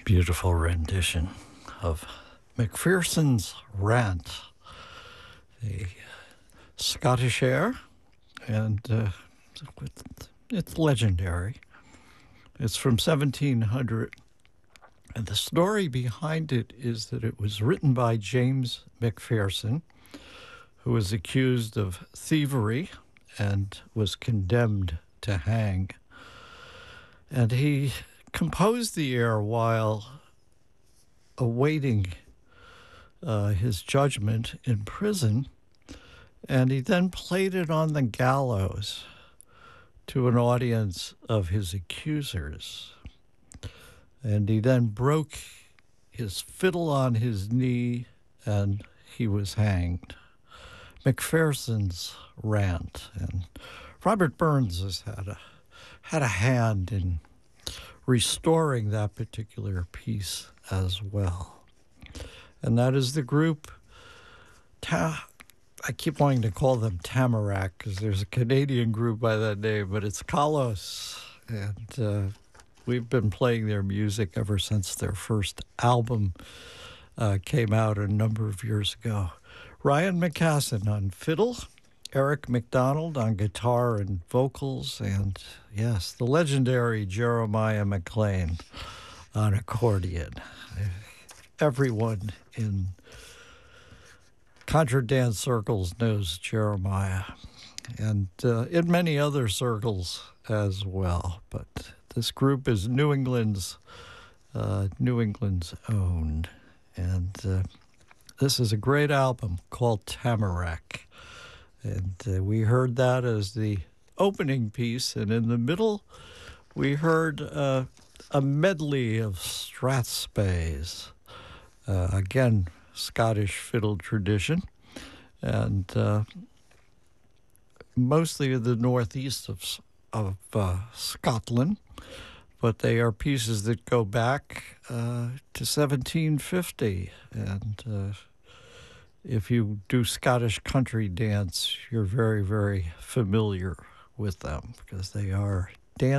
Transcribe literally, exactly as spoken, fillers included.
Beautiful rendition of Macpherson's Rant, a Scottish air, and uh, it's legendary. It's from seventeen hundred, and the story behind it is that it was written by James Macpherson, who was accused of thievery and was condemned to hang. And he composed the air while awaiting uh, his judgment in prison, and he then played it on the gallows to an audience of his accusers. And he then broke his fiddle on his knee, and he was hanged. Macpherson's Rant. And Robert Burns has had a had a hand in restoring that particular piece as well. And that is the group, Ta- I keep wanting to call them Tamarack because there's a Canadian group by that name, but it's Kalos. And uh, we've been playing their music ever since their first album uh, came out a number of years ago. Ryan McCassin on fiddle, Eric McDonald on guitar and vocals, and yes, the legendary Jeremiah McLean on accordion. Everyone in contra dance circles knows Jeremiah, and uh, in many other circles as well. But this group is New England's uh, New England's own, and uh, this is a great album called Tamarack. And uh, we heard that as the opening piece. And in the middle, we heard uh, a medley of strathspeys. Uh, again, Scottish fiddle tradition. And uh, mostly the northeast of, of uh, Scotland. But they are pieces that go back uh, to seventeen fifty. And Uh, if you do Scottish country dance, you're very, very familiar with them because they are